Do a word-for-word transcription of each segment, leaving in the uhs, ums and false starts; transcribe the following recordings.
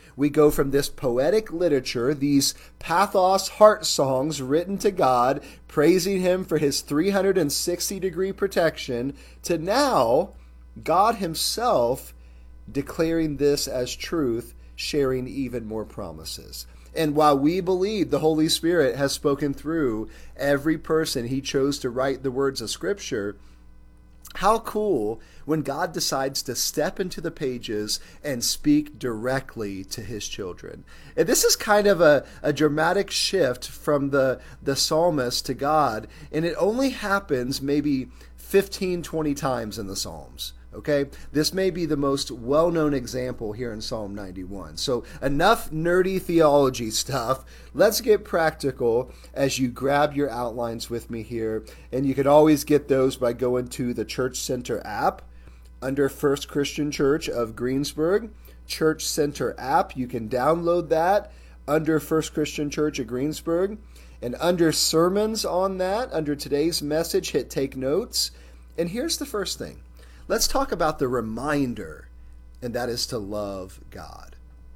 We go from this poetic literature, these pathos heart songs written to God, praising him for his three hundred sixty degree protection, to now God himself declaring this as truth, sharing even more promises. And while we believe the Holy Spirit has spoken through every person he chose to write the words of Scripture, how cool when God decides to step into the pages and speak directly to his children. And this is kind of a, a dramatic shift from the, the psalmist to God, and it only happens maybe fifteen, twenty times in the Psalms. Okay, this may be the most well-known example here in Psalm ninety-one. So enough nerdy theology stuff. Let's get practical as you grab your outlines with me here. And you can always get those by going to the Church Center app under First Christian Church of Greensburg. Church Center app. You can download that under First Christian Church of Greensburg. And under sermons on that, under today's message, hit take notes. And here's the first thing. Let's talk about the reminder, and that is to love God.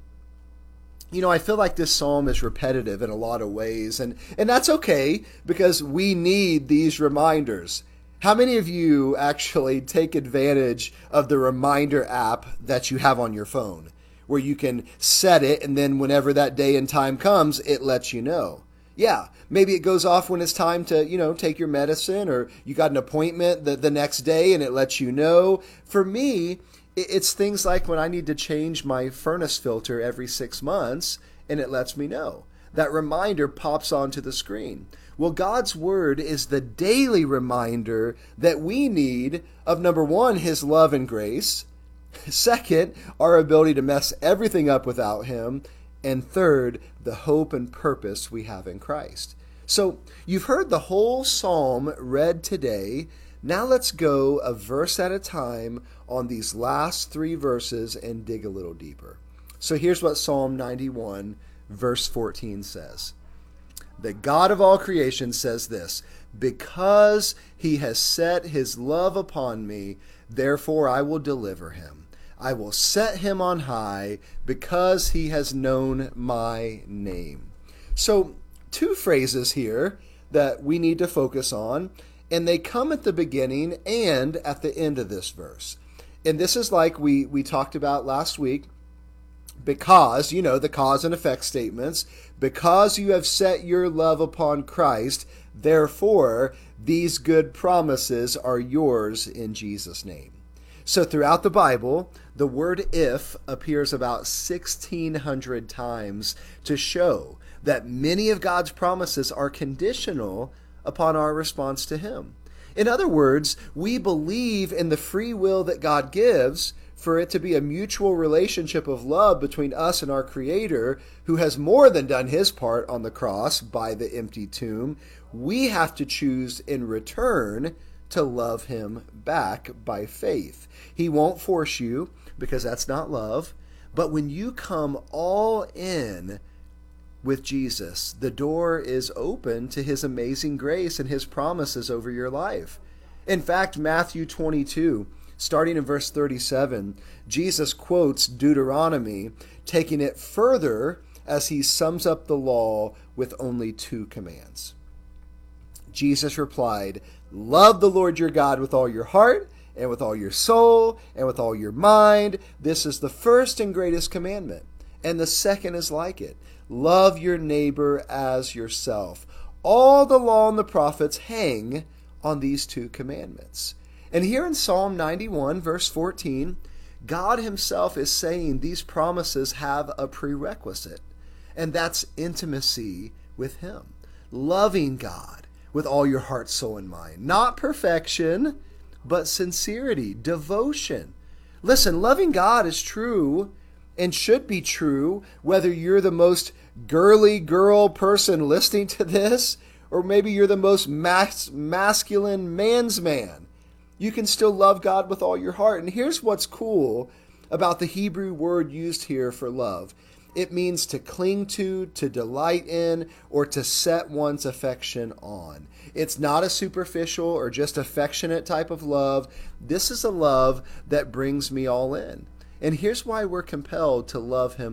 You know, I feel like this psalm is repetitive in a lot of ways, and, and that's okay because we need these reminders. How many of you actually take advantage of the reminder app that you have on your phone, where you can set it, and then whenever that day and time comes, it lets you know? Yeah, maybe it goes off when it's time to, you know, take your medicine, or you got an appointment the, the next day and it lets you know. For me, it's things like when I need to change my furnace filter every six months and it lets me know. That reminder pops onto the screen. Well, God's word is the daily reminder that we need of, number one, his love and grace. Second, our ability to mess everything up without him. And third, the hope and purpose we have in Christ. So you've heard the whole psalm read today. Now let's go a verse at a time on these last three verses and dig a little deeper. So here's what Psalm ninety-one, verse fourteen says. The God of all creation says this, because he has set his love upon me, therefore I will deliver him. I will set him on high because he has known my name. So two phrases here that we need to focus on, and they come at the beginning and at the end of this verse. And this is like we, we talked about last week, because, you know, the cause and effect statements, because you have set your love upon Christ, therefore these good promises are yours in Jesus' name. So throughout the Bible, the word if appears about sixteen hundred times to show that many of God's promises are conditional upon our response to him. In other words, we believe in the free will that God gives for it to be a mutual relationship of love between us and our Creator, who has more than done his part on the cross by the empty tomb. We have to choose in return to love him back by faith. He won't force you, because that's not love. But when you come all in with Jesus, the door is open to his amazing grace and his promises over your life. In fact, Matthew twenty-two, starting in verse thirty-seven, Jesus quotes Deuteronomy, taking it further as he sums up the law with only two commands. Jesus replied, love the Lord your God with all your heart, and with all your soul, and with all your mind. This is the first and greatest commandment. And the second is like it. Love your neighbor as yourself. All the law and the prophets hang on these two commandments. And here in Psalm ninety-one, verse fourteen, God himself is saying these promises have a prerequisite, and that's intimacy with him. Loving God with all your heart, soul, and mind. Not perfection, but sincerity, devotion. Listen, loving God is true and should be true whether you're the most girly girl person listening to this, or maybe you're the most mas- masculine man's man. You can still love God with all your heart. And here's what's cool about the Hebrew word used here for love. It means to cling to, to delight in, or to set one's affection on. It's not a superficial or just affectionate type of love. This is a love that brings me all in. And here's why we're compelled to love him